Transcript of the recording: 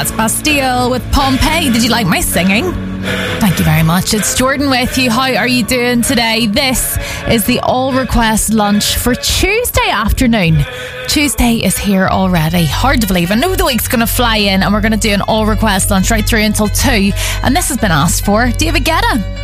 That's Bastille with Pompeii. Did you like my singing? Thank you very much. It's Jordan with you. How are you doing today? This is the All Request Lunch for Tuesday afternoon. Tuesday is here already. Hard to believe. I know the week's going to fly in and we're going to do an All Request Lunch right through until 2. And this has been asked for. David Guetta.